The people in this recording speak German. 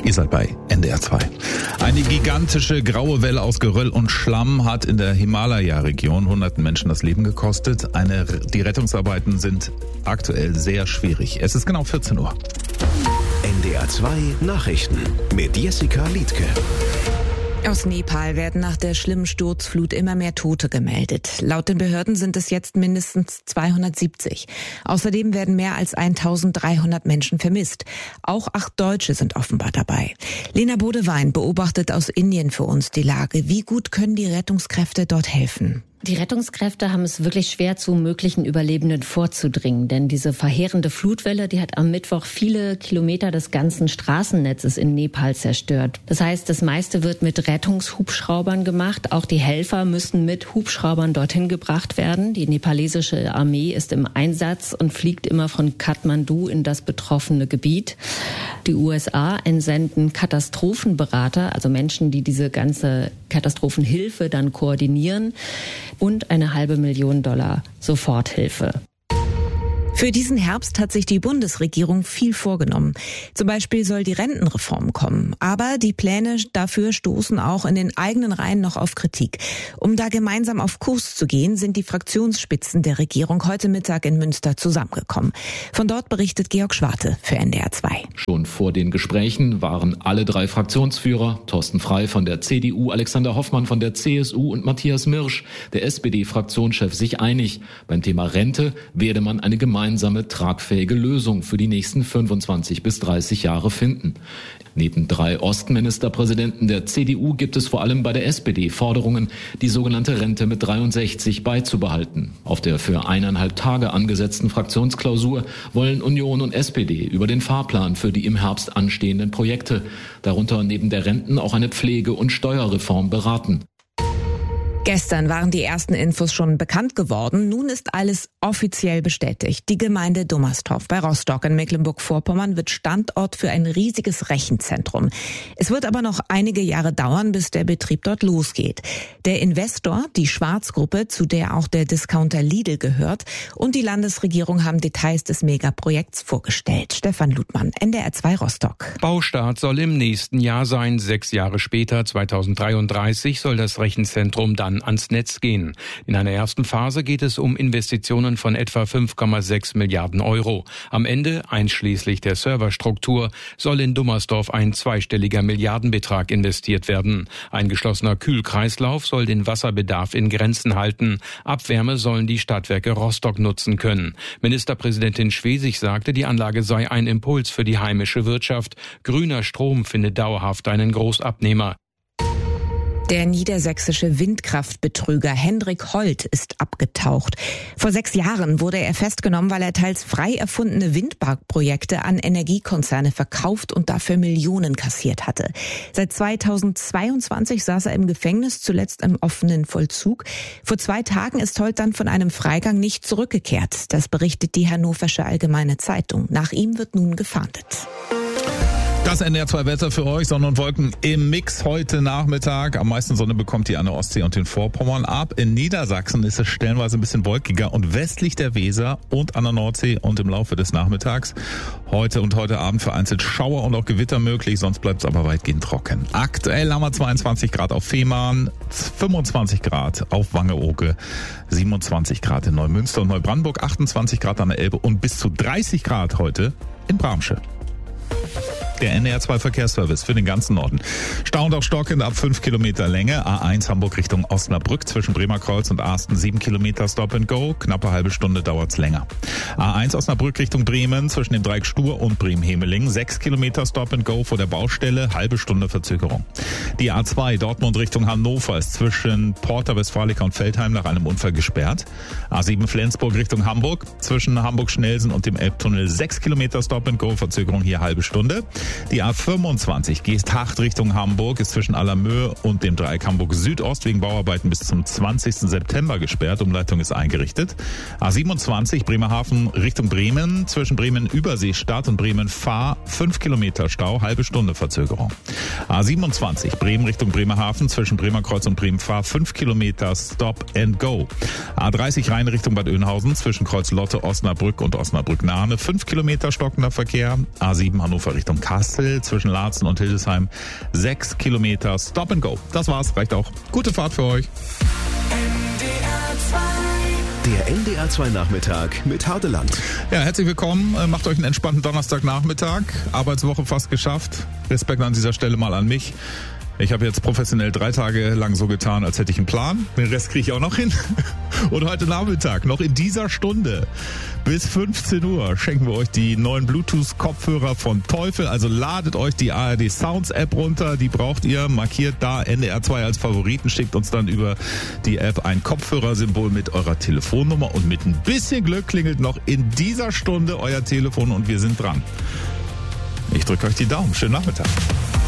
Ihr seid bei NDR 2. Eine gigantische graue Welle aus Geröll und Schlamm hat in der Himalaya-Region hunderten Menschen das Leben gekostet. Die Rettungsarbeiten sind aktuell sehr schwierig. Es ist genau 14 Uhr. NDR 2 Nachrichten mit Jessica Liedtke. Aus Nepal werden nach der schlimmen Sturzflut immer mehr Tote gemeldet. Laut den Behörden sind es jetzt mindestens 270. Außerdem werden mehr als 1300 Menschen vermisst. Auch 8 Deutsche sind offenbar dabei. Lena Bodewein beobachtet aus Indien für uns die Lage. Wie gut können die Rettungskräfte dort helfen? Die Rettungskräfte haben es wirklich schwer, zu möglichen Überlebenden vorzudringen. Denn diese verheerende Flutwelle, die hat am Mittwoch viele Kilometer des ganzen Straßennetzes in Nepal zerstört. Das heißt, das meiste wird mit Rettungshubschraubern gemacht. Auch die Helfer müssen mit Hubschraubern dorthin gebracht werden. Die nepalesische Armee ist im Einsatz und fliegt immer von Kathmandu in das betroffene Gebiet. Die USA entsenden Katastrophenberater, also Menschen, die diese ganze Katastrophenhilfe dann koordinieren, und eine $500.000 Soforthilfe. Für diesen Herbst hat sich die Bundesregierung viel vorgenommen. Zum Beispiel soll die Rentenreform kommen. Aber die Pläne dafür stoßen auch in den eigenen Reihen noch auf Kritik. Um da gemeinsam auf Kurs zu gehen, sind die Fraktionsspitzen der Regierung heute Mittag in Münster zusammengekommen. Von dort berichtet Georg Schwarte für NDR 2. Schon vor den Gesprächen waren alle 3 Fraktionsführer, Thorsten Frey von der CDU, Alexander Hoffmann von der CSU und Matthias Mirsch, der SPD-Fraktionschef, sich einig. Beim Thema Rente werde man eine gemeinsame tragfähige Lösung für die nächsten 25 bis 30 Jahre finden. Neben 3 Ostministerpräsidenten der CDU gibt es vor allem bei der SPD Forderungen, die sogenannte Rente mit 63 beizubehalten. Auf der für 1,5 Tage angesetzten Fraktionsklausur wollen Union und SPD über den Fahrplan für die im Herbst anstehenden Projekte, darunter neben der Renten auch eine Pflege- und Steuerreform, beraten. Gestern waren die ersten Infos schon bekannt geworden. Nun ist alles offiziell bestätigt. Die Gemeinde Dummerstorf bei Rostock in Mecklenburg-Vorpommern wird Standort für ein riesiges Rechenzentrum. Es wird aber noch einige Jahre dauern, bis der Betrieb dort losgeht. Der Investor, die Schwarz-Gruppe, zu der auch der Discounter Lidl gehört, und die Landesregierung haben Details des Megaprojekts vorgestellt. Stefan Ludmann, NDR 2 Rostock. Baustart soll im nächsten Jahr sein. 6 Jahre später, 2033, soll das Rechenzentrum dann ans Netz gehen. In einer ersten Phase geht es um Investitionen von etwa 5,6 Milliarden Euro. Am Ende, einschließlich der Serverstruktur, soll in Dummersdorf ein zweistelliger Milliardenbetrag investiert werden. Ein geschlossener Kühlkreislauf soll den Wasserbedarf in Grenzen halten. Abwärme sollen die Stadtwerke Rostock nutzen können. Ministerpräsidentin Schwesig sagte, die Anlage sei ein Impuls für die heimische Wirtschaft. Grüner Strom findet dauerhaft einen Großabnehmer. Der niedersächsische Windkraftbetrüger Hendrik Holt ist abgetaucht. Vor 6 Jahren wurde er festgenommen, weil er teils frei erfundene Windparkprojekte an Energiekonzerne verkauft und dafür Millionen kassiert hatte. Seit 2022 saß er im Gefängnis, zuletzt im offenen Vollzug. Vor 2 Tagen ist Holt dann von einem Freigang nicht zurückgekehrt. Das berichtet die Hannoversche Allgemeine Zeitung. Nach ihm wird nun gefahndet. Das NDR 2 Wetter für euch, Sonne und Wolken im Mix heute Nachmittag. Am meisten Sonne bekommt ihr an der Ostsee und den Vorpommern ab. In Niedersachsen ist es stellenweise ein bisschen wolkiger und westlich der Weser und an der Nordsee und im Laufe des Nachmittags. Heute und heute Abend vereinzelt Schauer und auch Gewitter möglich, sonst bleibt es aber weitgehend trocken. Aktuell haben wir 22 Grad auf Fehmarn, 25 Grad auf Wangerooge, 27 Grad in Neumünster und Neubrandenburg, 28 Grad an der Elbe und bis zu 30 Grad heute in Bramsche. Der NDR 2 Verkehrsservice für den ganzen Norden. Stau und auch stockend ab 5 Kilometer Länge. A1 Hamburg Richtung Osnabrück zwischen Bremerkreuz und Asten 7 Kilometer Stop and Go. Knappe halbe Stunde dauert's länger. A1 Osnabrück Richtung Bremen zwischen dem Dreieck Stur und Bremen-Hemeling. 6 Kilometer Stop and Go vor der Baustelle. Halbe Stunde Verzögerung. Die A2 Dortmund Richtung Hannover ist zwischen Porta Westfalica und Veltheim nach einem Unfall gesperrt. A7 Flensburg Richtung Hamburg zwischen Hamburg-Schnelsen und dem Elbtunnel. 6 Kilometer Stop and Go. Verzögerung hier halbe Stunde. Die A25 Geesthacht Richtung Hamburg ist zwischen Allermöhe und dem Dreieck Hamburg Südost wegen Bauarbeiten bis zum 20. September gesperrt. Umleitung ist eingerichtet. A27 Bremerhaven Richtung Bremen zwischen Bremen Überseestadt und Bremen Fahr 5 Kilometer Stau, halbe Stunde Verzögerung. A27 Bremen Richtung Bremerhaven zwischen Bremerkreuz und Bremen Fahr 5 Kilometer Stop and Go. A30 Rhein Richtung Bad Oeynhausen zwischen Kreuz Lotte, Osnabrück und Osnabrück-Nahne 5 Kilometer stockender Verkehr. A7 Hannover Richtung Kassel Kassel zwischen Laatzen und Hildesheim 6 Kilometer Stop and Go. Das war's, reicht auch. Gute Fahrt für euch. Der NDR 2 Nachmittag mit Hardeland. Ja, herzlich willkommen. Macht euch einen entspannten Donnerstagnachmittag. Arbeitswoche fast geschafft. Respekt an dieser Stelle mal an mich. Ich habe jetzt professionell 3 Tage lang so getan, als hätte ich einen Plan. Den Rest kriege ich auch noch hin. Und heute Nachmittag, noch in dieser Stunde, bis 15 Uhr, schenken wir euch die neuen Bluetooth-Kopfhörer von Teufel. Also ladet euch die ARD Sounds App runter. Die braucht ihr. Markiert da NDR 2 als Favoriten. Schickt uns dann über die App ein Kopfhörersymbol mit eurer Telefonnummer. Und mit ein bisschen Glück klingelt noch in dieser Stunde euer Telefon und wir sind dran. Ich drücke euch die Daumen. Schönen Nachmittag.